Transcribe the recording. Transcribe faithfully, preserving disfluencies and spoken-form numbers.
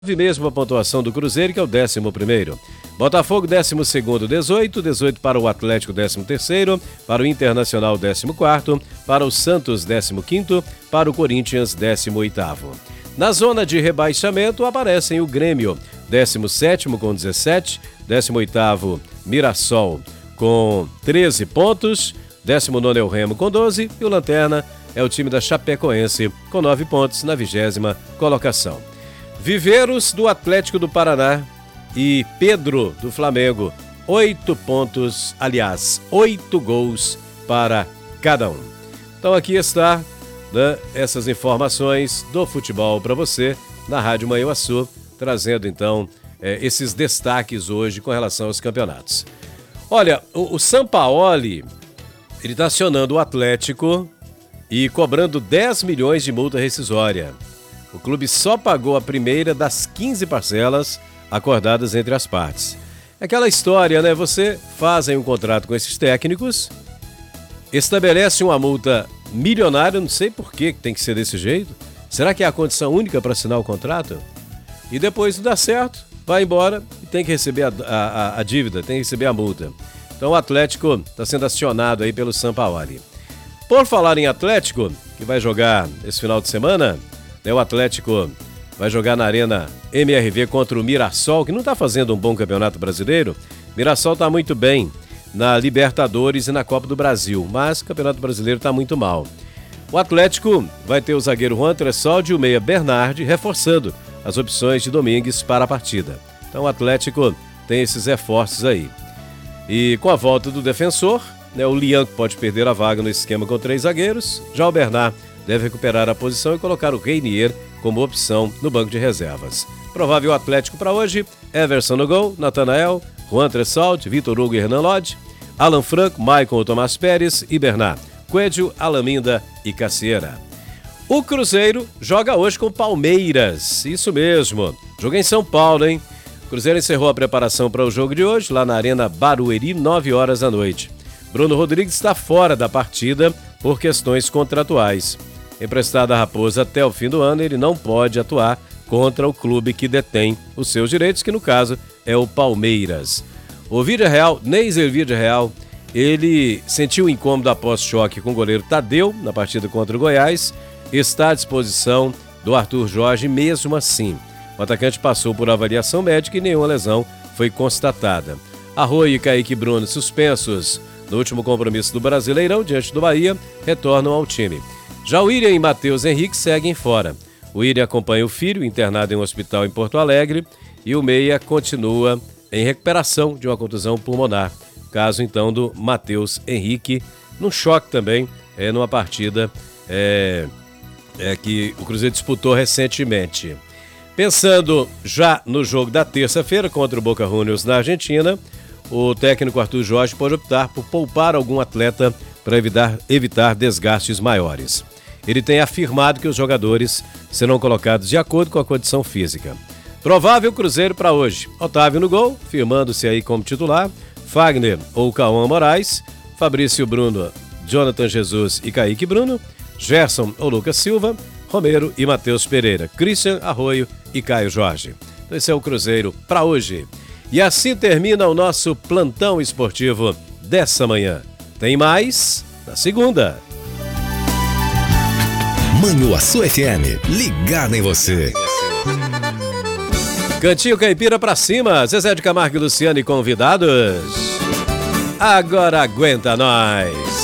Mesma pontuação do Cruzeiro, que é o décimo primeiro. Botafogo, décimo segundo, dezoito. dezoito para o Atlético, décimo terceiro. Para o Internacional, décimo quarto. Para o Santos, décimo quinto. Para o Corinthians, décimo oitavo. Na zona de rebaixamento aparecem o Grêmio, décimo sétimo com dezessete. décimo oitavo, Mirassol com treze pontos. décimo nono é o Remo com doze. E o Lanterna é o time da Chapecoense com nove pontos na vigésima colocação. Viveiros do Atlético do Paraná e Pedro do Flamengo, oito pontos, aliás, oito gols para cada um. Então aqui está, né, essas informações do futebol para você na Rádio Manhuaçu, trazendo então é, esses destaques hoje com relação aos campeonatos. Olha, o, o Sampaoli, ele está acionando o Atlético e cobrando dez milhões de multa rescisória. O clube só pagou a primeira das quinze parcelas acordadas entre as partes. É aquela história, né? Você faz aí um contrato com esses técnicos, estabelece uma multa milionária, não sei por que tem que ser desse jeito. Será que é a condição única para assinar o contrato? E depois não dá certo, vai embora e tem que receber a, a, a dívida, tem que receber a multa. Então o Atlético está sendo acionado aí pelo Sampaoli. Por falar em Atlético, que vai jogar esse final de semana, o Atlético vai jogar na Arena M R V contra o Mirassol, que não está fazendo um bom campeonato brasileiro. Mirassol está muito bem na Libertadores e na Copa do Brasil, mas o campeonato brasileiro está muito mal. O Atlético vai ter o zagueiro Juan Tressoldi e o meia Bernardi, reforçando as opções de Domingues para a partida. Então o Atlético tem esses reforços aí. E com a volta do defensor, né, o Lian pode perder a vaga no esquema com três zagueiros, já o Bernard deve recuperar a posição e colocar o Reinier como opção no banco de reservas. Provável Atlético para hoje: Everson no gol, Natanael, Juan Tressoldi, Vitor Hugo e Hernan Lodge, Alan Franco, Maicon Tomás Pérez e Bernard, Coelho, Alaminda e Cassieira. O Cruzeiro joga hoje com Palmeiras, isso mesmo, jogo em São Paulo, hein? O Cruzeiro encerrou a preparação para o jogo de hoje, lá na Arena Barueri, nove horas da noite. Bruno Rodrigues está fora da partida por questões contratuais. Emprestado à Raposa até o fim do ano, ele não pode atuar contra o clube que detém os seus direitos, que no caso é o Palmeiras. O Vídea Real, Neiser Vídea Real, ele sentiu incômodo após choque com o goleiro Tadeu na partida contra o Goiás, está à disposição do Arthur Jorge mesmo assim. O atacante passou por avaliação médica e nenhuma lesão foi constatada. Arroio e Kaique Bruno, suspensos no último compromisso do Brasileirão diante do Bahia, retornam ao time. Já o William e Matheus Henrique seguem fora. O William acompanha o filho, internado em um hospital em Porto Alegre, e o meia continua em recuperação de uma contusão pulmonar. Caso então do Matheus Henrique, num choque também, é, numa partida é, é, que o Cruzeiro disputou recentemente. Pensando já no jogo da terça-feira contra o Boca Juniors na Argentina, o técnico Arthur Jorge pode optar por poupar algum atleta para evitar, evitar desgastes maiores. Ele tem afirmado que os jogadores serão colocados de acordo com a condição física. Provável Cruzeiro para hoje: Otávio no gol, firmando-se aí como titular, Fagner ou Cauã Moraes, Fabrício Bruno, Jonathan Jesus e Kaique Bruno, Gerson ou Lucas Silva, Romero e Matheus Pereira, Christian Arroio e Caio Jorge. Então esse é o Cruzeiro para hoje. E assim termina o nosso plantão esportivo dessa manhã. Tem mais na segunda. Manhuaçu F M, ligado em você. Cantinho Caipira pra cima, Zezé de Camargo e Luciano e convidados. Agora aguenta nós.